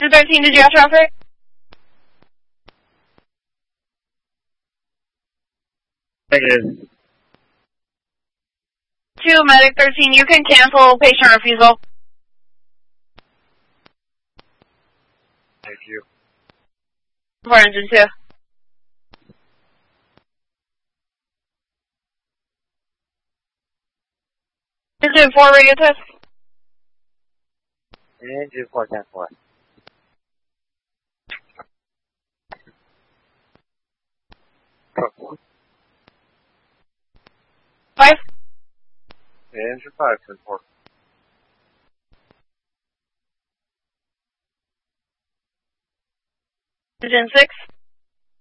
213, did you have traffic? 2, medic 13, you can cancel patient refusal. Thank you. For engine 2. Engine 4 radio test. Engine 4, 10-4. Truck 5. Engine 5, 10-4. Engine 6.